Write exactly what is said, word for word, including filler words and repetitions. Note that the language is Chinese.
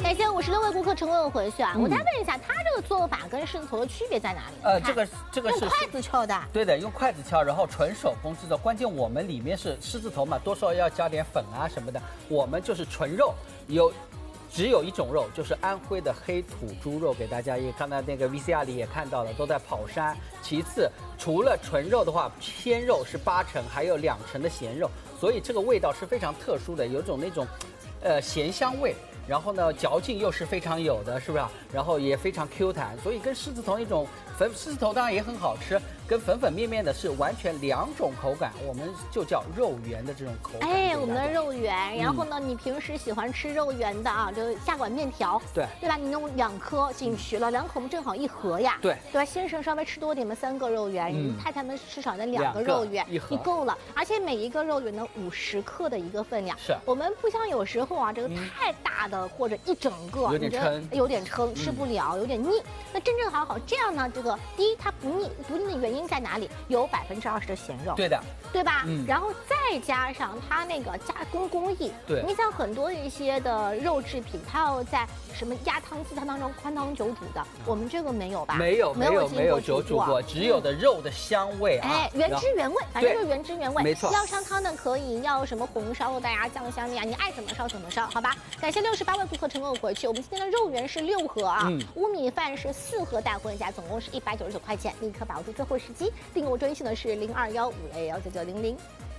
感谢五十六位顾客成功回去啊！嗯、我再问一下，他这个做法跟狮子头的区别在哪里？ 呃，这个这个是用筷子敲的。 对的，用筷子敲，然后纯手工制作。关键我们里面是狮子头嘛，多少要加点粉啊什么的。我们就是纯肉，有。 只有一种肉，就是安徽的黑土猪肉，给大家也看到那个 V C R 里也看到了，都在跑山。其次，除了纯肉的话，鲜肉是八成，还有两成的咸肉，所以这个味道是非常特殊的，有种那种，呃，咸香味。然后呢，嚼劲又是非常有的，是不是？然后也非常 Q 弹，所以跟狮子头那种粉，狮子头当然也很好吃，跟粉粉面面的是完全两种口感，我们就叫肉圆的这种口感。 哎，我们的肉圆，然后呢，嗯、你平时喜欢吃肉圆的啊，就下馆面条， 对对吧？你弄两颗进去了，两口们正好一盒呀， 对对吧？先生稍微吃多点嘛，三个肉圆，嗯、太太们吃少的两个肉圆， 一盒一够了，而且每一个肉圆呢五十克的一个分量， 是我们不像有时候啊，这个太大的、嗯、或者一整。 个有点撑， 有点撑，吃不了，有点腻。那真正好好这样呢？这个第一，它不腻，不腻的原因在哪里？有百分之二十的咸肉， 对的， 对吧？嗯。然后再加上它那个加工工艺， 对， 你像很多一些的肉制品，它要在什么鸭汤、鸡汤当中宽汤久煮的，我们这个没有吧？ 没有，没有，没有久煮过，只有的肉的香味啊， 哎，原汁原味，反正就是原汁原味， 没错。 要上汤的可以，要什么红烧的呀、酱香的呀，你爱怎么烧怎么烧，好吧？感谢六十八位顾客成功回去，我们今天的肉圆是六盒啊，嗯、乌米饭是四盒带回家，总共是一百九十九块钱，立刻把握住最后时机，订购专线的是零二幺五幺幺九九零零。